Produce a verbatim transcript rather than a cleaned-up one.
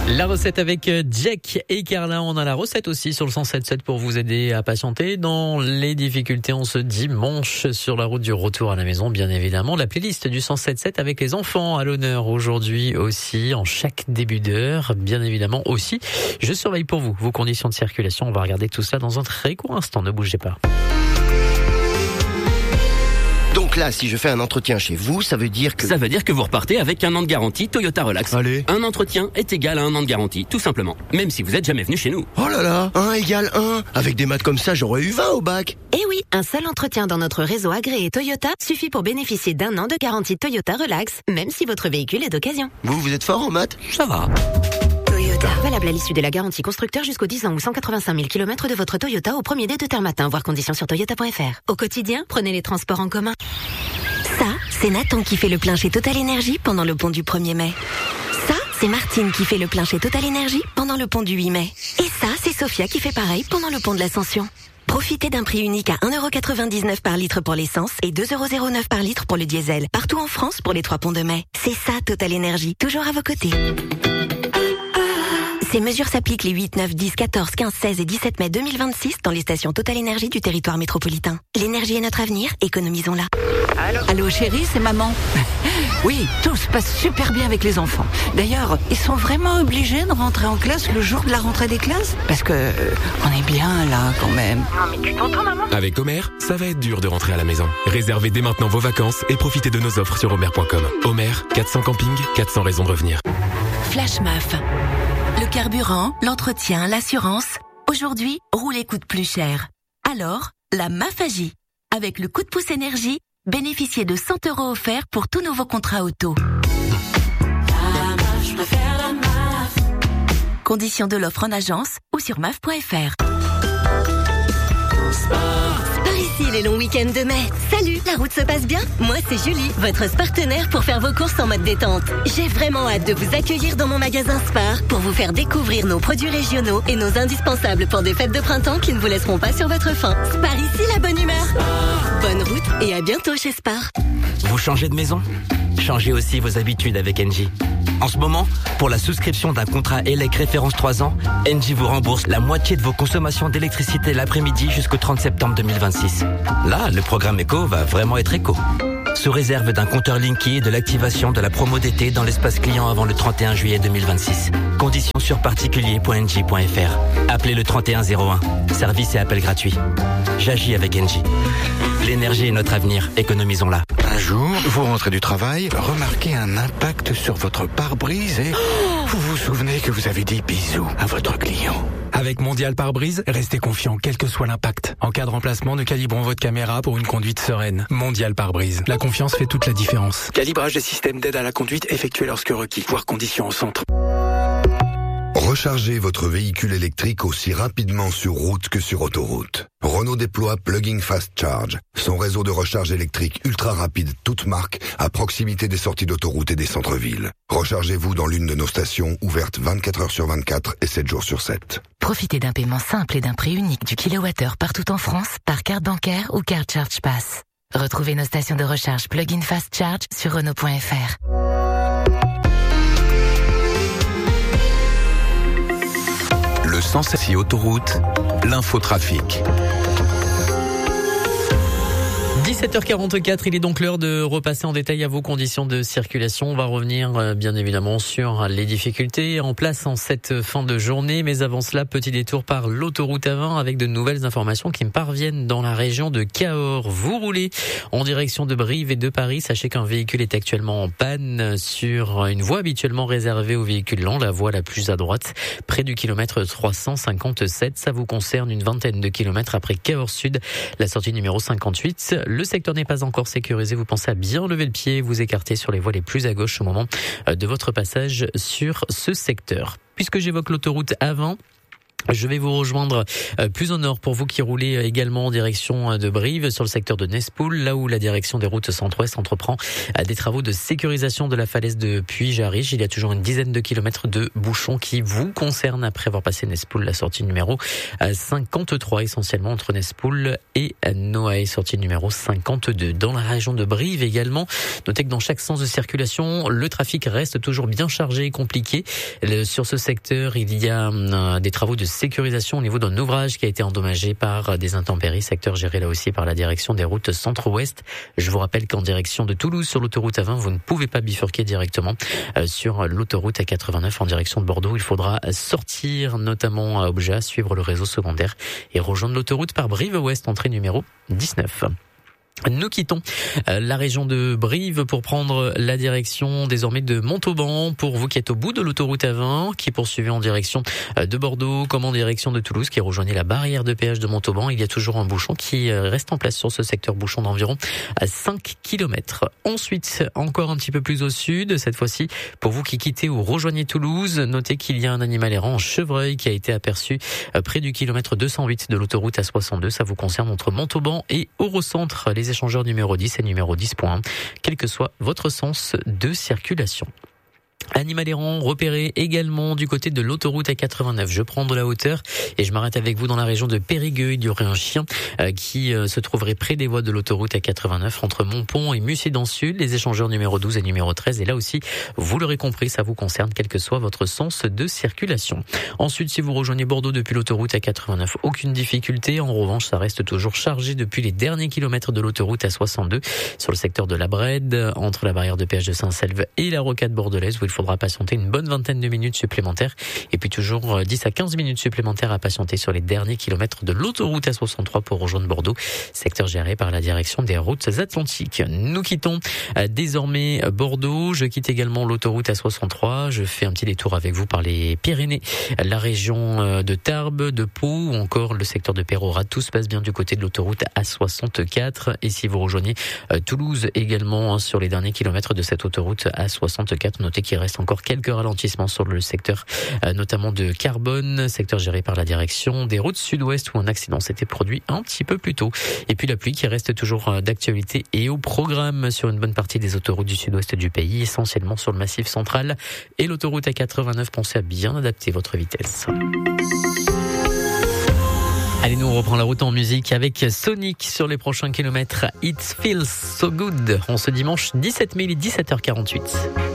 La recette avec Jack et Carla. On a la recette aussi sur le cent sept sept pour vous aider à patienter dans les difficultés en ce dimanche sur la route du retour à la maison. Bien évidemment, la playlist du cent sept sept avec les enfants à l'honneur aujourd'hui aussi en chaque début d'heure. Bien évidemment aussi, je surveille pour vous vos conditions de circulation. On va regarder tout ça dans un très court instant. Ne bougez pas. Donc là, si je fais un entretien chez vous, ça veut dire que... Ça veut dire que vous repartez avec un an de garantie Toyota Relax. Allez. Un entretien est égal à un an de garantie, tout simplement. Même si vous êtes jamais venu chez nous. Oh là là, un égale un. Avec des maths comme ça, j'aurais eu vingt au bac. Eh oui, un seul entretien dans notre réseau agréé Toyota suffit pour bénéficier d'un an de garantie Toyota Relax, même si votre véhicule est d'occasion. Vous, vous êtes fort en maths? Ça va. Toyota. Valable à l'issue de la garantie constructeur jusqu'aux dix ans ou cent quatre-vingt-cinq mille kilomètres de votre Toyota au premier dé de terre matin, voir conditions sur toyota point f r. Au quotidien, prenez les transports en commun. Ça, c'est Nathan qui fait le plein chez Total Énergie pendant le pont du premier mai. Ça, c'est Martine qui fait le plein chez Total Énergie pendant le pont du huit mai. Et ça, c'est Sophia qui fait pareil pendant le pont de l'Ascension. Profitez d'un prix unique à un euro quatre-vingt-dix-neuf par litre pour l'essence et deux euros zéro neuf par litre pour le diesel. Partout en France pour les trois ponts de mai. C'est ça Total Énergie, toujours à vos côtés. Ces mesures s'appliquent les huit, neuf, dix, quatorze, quinze, seize et dix-sept mai deux mille vingt-six dans les stations Total Énergie du territoire métropolitain. L'énergie est notre avenir, économisons-la. Allô, Allô chérie, c'est maman. Oui, tout se passe super bien avec les enfants. D'ailleurs, ils sont vraiment obligés de rentrer en classe le jour de la rentrée des classes? Parce que euh, on est bien là quand même. Non mais tu t'entends maman? Avec Homer, ça va être dur de rentrer à la maison. Réservez dès maintenant vos vacances et profitez de nos offres sur homer point com. Homer, quatre cents campings, quatre cents raisons de revenir. Flash M A F. Le carburant, l'entretien, l'assurance. Aujourd'hui, rouler coûte plus cher. Alors, la M A F agit. Avec le coup de pouce énergie, bénéficiez de cent euros offerts pour tous nouveaux contrats auto. La M A F, je préfère la M A F. Conditions de l'offre en agence ou sur maf point f r. Par ici les longs week-ends de mai. Salut, la route se passe bien? Moi c'est Julie, votre partenaire pour faire vos courses en mode détente. J'ai vraiment hâte de vous accueillir dans mon magasin Spar pour vous faire découvrir nos produits régionaux et nos indispensables pour des fêtes de printemps qui ne vous laisseront pas sur votre faim. Spar ici, la bonne humeur. Bonne route et à bientôt chez Spar. Vous changez de maison? Changez aussi vos habitudes avec Engie. En ce moment, pour la souscription d'un contrat E L E C référence trois ans, Engie vous rembourse la moitié de vos consommations d'électricité l'après-midi jusqu'au trente septembre deux mille vingt-six. Là, le programme éco va vraiment être éco. Sous réserve d'un compteur Linky et de l'activation de la promo d'été dans l'espace client avant le trente et un juillet deux mille vingt-six. Conditions sur particulier point engie point f r. Appelez le trente et un zéro un. Service et appel gratuit. J'agis avec Engie. L'énergie est notre avenir, économisons-la. Un jour, vous rentrez du travail, remarquez un impact sur votre pare-brise et vous vous souvenez que vous avez dit bisous à votre client. Avec Mondial Pare-Brise, restez confiant quel que soit l'impact. En cas de remplacement, nous calibrons votre caméra pour une conduite sereine. Mondial Pare-Brise. La confiance fait toute la différence. Calibrage des systèmes d'aide à la conduite effectué lorsque requis. Voir conditions au centre. Rechargez votre véhicule électrique aussi rapidement sur route que sur autoroute. Renault déploie Plug-in Fast Charge, son réseau de recharge électrique ultra rapide toute marque à proximité des sorties d'autoroute et des centres-villes. Rechargez-vous dans l'une de nos stations ouvertes vingt-quatre heures sur vingt-quatre et sept jours sur sept. Profitez d'un paiement simple et d'un prix unique du kilowattheure partout en France par carte bancaire ou carte Charge Pass. Retrouvez nos stations de recharge Plug-in Fast Charge sur renault point f r. Le cent sept autoroute, l'infotrafic. dix-sept heures quarante-quatre, il est donc l'heure de repasser en détail à vos conditions de circulation. On va revenir euh, bien évidemment sur les difficultés en place en cette fin de journée. Mais avant cela, petit détour par l'autoroute A vingt avec de nouvelles informations qui me parviennent dans la région de Cahors. Vous roulez en direction de Brive et de Paris. Sachez qu'un véhicule est actuellement en panne sur une voie habituellement réservée aux véhicules lents, la voie la plus à droite, près du kilomètre trois cent cinquante-sept. Ça vous concerne une vingtaine de kilomètres après Cahors Sud, la sortie numéro cinquante-huit. Le secteur n'est pas encore sécurisé. Vous pensez à bien lever le pied et vous écarter sur les voies les plus à gauche au moment de votre passage sur ce secteur. Puisque j'évoque l'autoroute A vingt, Je vais vous rejoindre plus au nord pour vous qui roulez également en direction de Brive sur le secteur de Nespoul, là où la direction des routes centre-ouest entreprend des travaux de sécurisation de la falaise de Puy-Jarriche. Il y a toujours une dizaine de kilomètres de bouchons qui vous concernent après avoir passé Nespoul, la sortie numéro cinquante-trois essentiellement entre Nespoul et Noailles, sortie numéro cinquante-deux. Dans la région de Brive également, notez que dans chaque sens de circulation, le trafic reste toujours bien chargé et compliqué. Sur ce secteur, il y a des travaux de sécurisation au niveau d'un ouvrage qui a été endommagé par des intempéries, secteur géré là aussi par la direction des routes centre-ouest. Je vous rappelle qu'en direction de Toulouse sur l'autoroute A vingt, vous ne pouvez pas bifurquer directement sur l'autoroute A quatre-vingt-neuf en direction de Bordeaux. Il faudra sortir notamment à Obja, suivre le réseau secondaire et rejoindre l'autoroute par Brive-Ouest, entrée numéro dix-neuf. Nous quittons la région de Brive pour prendre la direction désormais de Montauban. Pour vous qui êtes au bout de l'autoroute A vingt, qui poursuivez en direction de Bordeaux comme en direction de Toulouse, qui rejoignez la barrière de péage de Montauban, il y a toujours un bouchon qui reste en place sur ce secteur, bouchon d'environ cinq kilomètres. Ensuite, encore un petit peu plus au sud, cette fois-ci, pour vous qui quittez ou rejoignez Toulouse, notez qu'il y a un animal errant, un chevreuil, qui a été aperçu près du kilomètre deux cent huit de l'autoroute A soixante-deux. Ça vous concerne entre Montauban et Eurocentre. Les échangeurs numéro dix et numéro dix point un, quel que soit votre sens de circulation. Animal errant repéré également du côté de l'autoroute A quatre-vingt-neuf. Je prends de la hauteur et je m'arrête avec vous dans la région de Périgueux. Il y aurait un chien euh, qui euh, se trouverait près des voies de l'autoroute A quatre-vingt-neuf entre Montpont et Mussy dans le sud. Les échangeurs numéro douze et numéro treize. Et là aussi, vous l'aurez compris, ça vous concerne quel que soit votre sens de circulation. Ensuite, si vous rejoignez Bordeaux depuis l'autoroute A quatre-vingt-neuf, aucune difficulté. En revanche, ça reste toujours chargé depuis les derniers kilomètres de l'autoroute A soixante-deux sur le secteur de la Brède, entre la barrière de péage de Saint-Selve et la rocade bordelaise, où il faudra patienter une bonne vingtaine de minutes supplémentaires et puis toujours dix à quinze minutes supplémentaires à patienter sur les derniers kilomètres de l'autoroute A soixante-trois pour rejoindre Bordeaux, secteur géré par la direction des routes atlantiques. Nous quittons désormais Bordeaux, je quitte également l'autoroute A soixante-trois, je fais un petit détour avec vous par les Pyrénées, la région de Tarbes, de Pau ou encore le secteur de Pérorat. Tout se passe bien du côté de l'autoroute A soixante-quatre et si vous rejoignez Toulouse également sur les derniers kilomètres de cette autoroute A soixante-quatre, notez qu'il reste encore quelques ralentissements sur le secteur euh, notamment de Carbone, secteur géré par la direction des routes sud-ouest où un accident s'était produit un petit peu plus tôt. Et puis la pluie qui reste toujours d'actualité et au programme sur une bonne partie des autoroutes du sud-ouest du pays, essentiellement sur le massif central et l'autoroute A quatre-vingt-neuf. Pensez à bien adapter votre vitesse. Allez, nous on reprend la route en musique avec Sonic sur les prochains kilomètres. It feels so good. En ce dimanche dix-sept mai, il est dix-sept heures quarante-huit.